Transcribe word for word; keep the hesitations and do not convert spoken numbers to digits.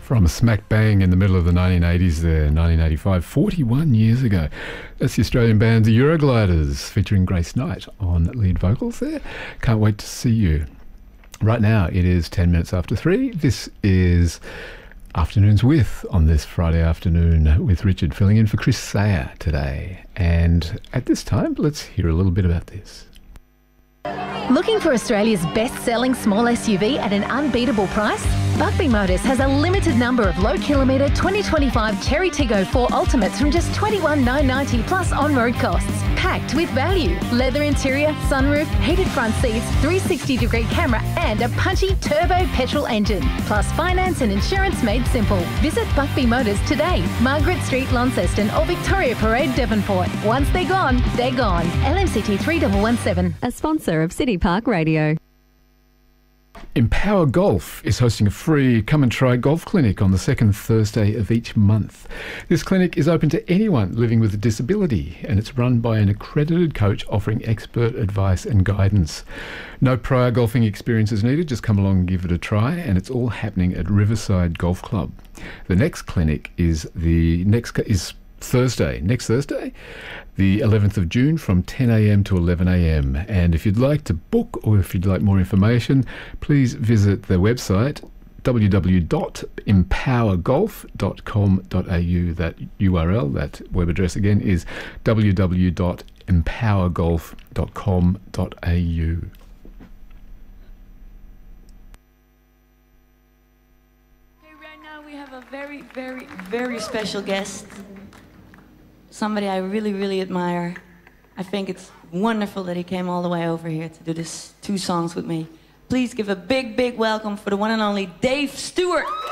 From smack bang in the middle of the nineteen eighties there, nineteen eighty-five, forty-one years ago. That's the Australian band The Eurogliders, featuring Grace Knight on lead vocals there. Can't wait to see you. Right now, it is ten minutes after three. This is Afternoons With on this Friday afternoon with Richard, filling in for Chris Sayer today. And at this time, let's hear a little bit about this. Looking for Australia's best-selling small S U V at an unbeatable price? Buckby Motors has a limited number of low-kilometre twenty twenty-five Cherry Tiggo four Ultimates from just twenty-one thousand nine hundred ninety plus on-road costs. Packed with value. Leather interior, sunroof, heated front seats, three sixty degree camera and a punchy turbo petrol engine. Plus finance and insurance made simple. Visit Buckby Motors today. Margaret Street, Launceston or Victoria Parade, Devonport. Once they're gone, they're gone. L M C T three one one seven. A sponsor of City Park Radio. Empower Golf is hosting a free come and try golf clinic on the second Thursday of each month. This clinic is open to anyone living with a disability, and it's run by an accredited coach offering expert advice and guidance. No prior golfing experience is needed, just come along and give it a try, and it's all happening at Riverside Golf Club. The next clinic is the next is Thursday, next Thursday, the eleventh of June from ten a m to eleven a m. And if you'd like to book or if you'd like more information, please visit the website w w w dot empower golf dot com dot a u. That U R L, that web address again, is w w w dot empower golf dot com dot a u. Okay, right now we have a very, very, very special guest. Somebody I really, really admire. I think it's wonderful that he came all the way over here to do this two songs with me. Please give a big, big welcome for the one and only Dave Stewart.